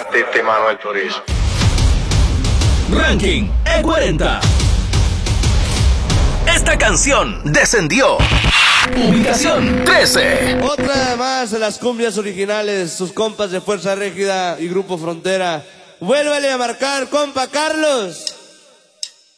Tete Manuel Turizo. Ranking E40. Esta canción descendió. Ubicación 13. Otra más de las cumbias originales, sus compas de Fuerza Régida y Grupo Frontera. Vuélvale a marcar, compa Carlos.